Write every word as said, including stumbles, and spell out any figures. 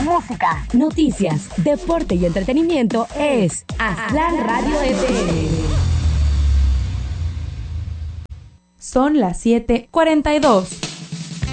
música, noticias, deporte y entretenimiento es Aztlán Radio F M. Son las siete cuarenta y dos.